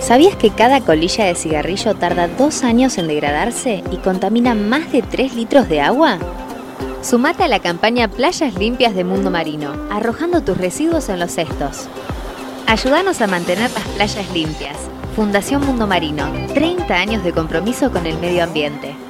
¿Sabías que cada colilla de cigarrillo tarda 2 años en degradarse y contamina más de 3 litros de agua? Sumate a la campaña Playas Limpias de Mundo Marino, arrojando tus residuos en los cestos. Ayúdanos a mantener las playas limpias. Fundación Mundo Marino, 30 años de compromiso con el medio ambiente.